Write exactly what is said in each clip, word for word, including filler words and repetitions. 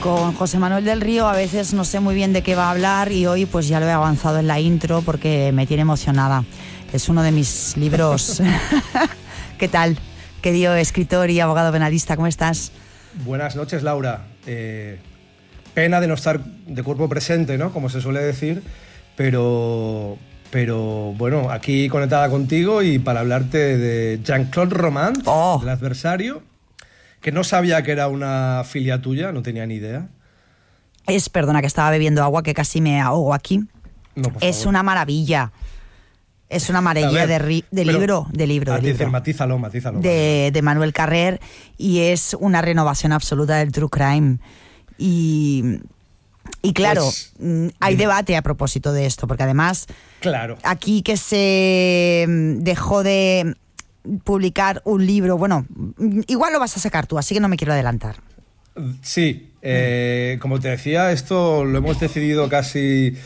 con José Manuel del Río. A veces no sé muy bien de qué va a hablar y hoy pues ya lo he avanzado en la intro porque me tiene emocionada. Es uno de mis libros. ¿Qué tal? Querido escritor y abogado penalista, ¿cómo estás? Buenas noches, Laura. Eh, pena de no estar de cuerpo presente, ¿no? Como se suele decir, pero... Pero bueno, aquí conectada contigo y para hablarte de Jean-Claude Romand, oh. El adversario, que no sabía que era una filia tuya, no tenía ni idea. Es, perdona, que estaba bebiendo agua, que casi me ahogo aquí. No, por es favor. Una maravilla. Es una maravilla de, ri, de libro, de libro, de matiza, libro. Matízalo, matízalo. De, de Manuel Carrer, y es una renovación absoluta del true crime. Y... Y claro, pues, hay debate a propósito de esto, porque además, claro, aquí que se dejó de publicar un libro, bueno, igual lo vas a sacar tú, así que no me quiero adelantar. Sí, eh, como te decía, esto lo hemos decidido casi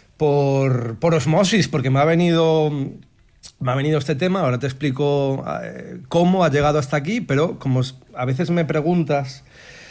por, por osmosis, porque me ha venido... Me ha venido este tema, ahora te explico eh, cómo ha llegado hasta aquí, pero como a veces me preguntas...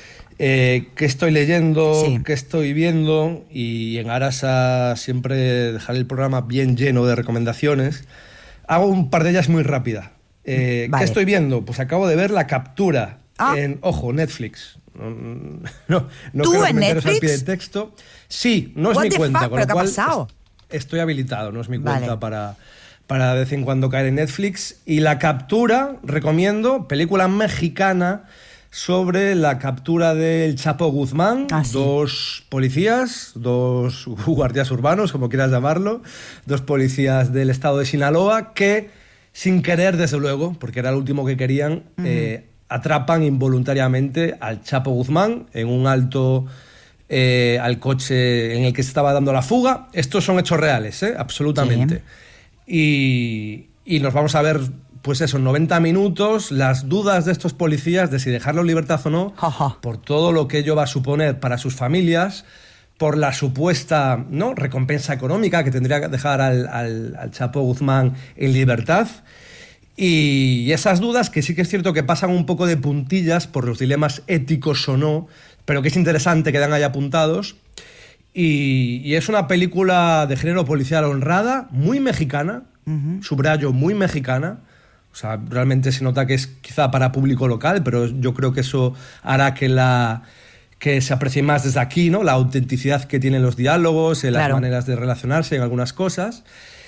Eh, qué estoy leyendo, sí. qué estoy viendo, y en aras a siempre dejar el programa bien lleno de recomendaciones, hago un par de ellas muy rápidas. Eh, vale. ¿Qué estoy viendo? Pues acabo de ver La Captura ah. en, ojo, Netflix. No, no, no ¿Tú quiero en Netflix? Al pie de texto. Sí, no es What mi cuenta, fuck? con lo ¿Pero cual qué ha pasado? Estoy habilitado, no es mi cuenta vale. para, para de vez en cuando caer en Netflix. Y La Captura, recomiendo, película mexicana sobre la captura del Chapo Guzmán, ah, sí. dos policías, dos guardias urbanos, como quieras llamarlo, dos policías del estado de Sinaloa que, sin querer, desde luego, porque era lo último que querían, uh-huh. eh, atrapan involuntariamente al Chapo Guzmán en un alto eh, al coche en el que se estaba dando la fuga. Estos son hechos reales, ¿eh? Absolutamente. Sí. Y, y nos vamos a ver... Pues eso, noventa minutos, las dudas de estos policías de si dejarlo en libertad o no, Ajá. por todo lo que ello va a suponer para sus familias, por la supuesta, ¿no?, recompensa económica que tendría que dejar al, al, al Chapo Guzmán en libertad. Y esas dudas que sí que es cierto que pasan un poco de puntillas por los dilemas éticos o no, pero que es interesante que dan ahí apuntados. Y, y es una película de género policial honrada, muy mexicana, uh-huh. subrayo, muy mexicana. O sea, realmente se nota que es quizá para público local, pero yo creo que eso hará que, la, que se aprecie más desde aquí, ¿no? La autenticidad que tienen los diálogos, en las claro. maneras de relacionarse en algunas cosas.